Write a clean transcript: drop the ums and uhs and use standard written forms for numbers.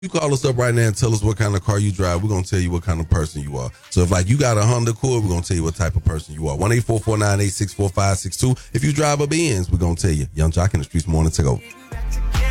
You call us up right now and tell us what kind of car you drive. We're going to tell you what kind of person you are. So if like you got a Honda Accord, we're going to tell you what type of person you are. 1-844-986-4562. If you drive a Benz, we're going to tell you. Young Jock in the Streets Morning Take Over.